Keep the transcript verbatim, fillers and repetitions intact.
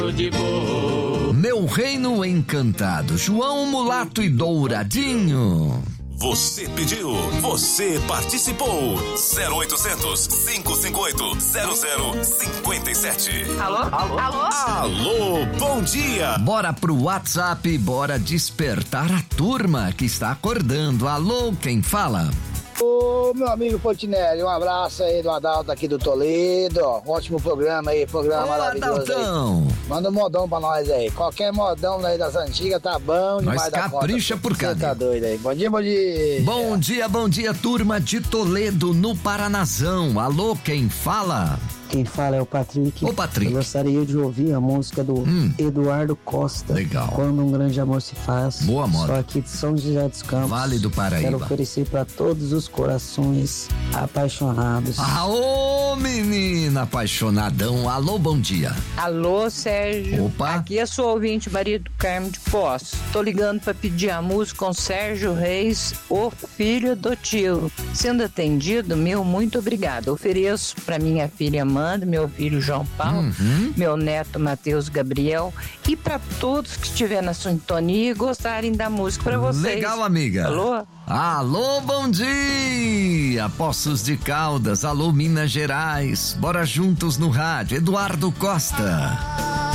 Meu Reino Encantado, João Mulato e Douradinho. Você pediu, você participou. zero oitocentos, cinco cinco oito, zero zero cinco sete. Alô? Alô? Alô? Alô, bom dia. Bora pro WhatsApp, bora despertar a turma que está acordando. Alô, quem fala? Ô, meu amigo Fontinelli, um abraço aí do Adalto aqui do Toledo. Um ótimo programa aí, programa Ô, maravilhoso. Adaltão. Aí. Manda um modão pra nós aí. Qualquer modão aí das antigas tá bom demais. Nós da capricha conta. por cá. Você tá doido aí. Bom dia, bom dia. Bom dia, bom dia, turma de Toledo, no Paranazão. Alô, quem fala? Quem fala é o Patrick. Ô, Patrick. Eu gostaria de ouvir a música do Hum. Eduardo Costa. Legal. Quando um Grande Amor Se Faz. Boa moda. Só aqui de São José dos Campos. Vale do Paraíba. Quero oferecer para todos os corações apaixonados. Alô, menina apaixonadão. Alô, bom dia. Alô, Sérgio. Opa. Aqui é sua ouvinte Maria do Carmo de Poços. Tô ligando pra pedir a música com Sérgio Reis, o filho adotivo. Sendo atendido, meu muito obrigado. Ofereço pra minha filha Amanda, meu filho João Paulo, Uhum. meu neto Matheus Gabriel e pra todos que estiverem na sintonia e gostarem da música pra vocês. Legal, amiga. Alô? Alô, bom dia! Poços de Caldas, alô, Minas Gerais. Bora juntos no rádio. Eduardo Costa.